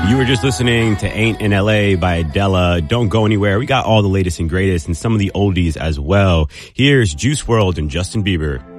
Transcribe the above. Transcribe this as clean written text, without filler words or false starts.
You were just listening to Ain't in LA by Adele. Don't go anywhere. We got all the latest and greatest and some of the oldies as well. Here's Juice WRLD and Justin Bieber.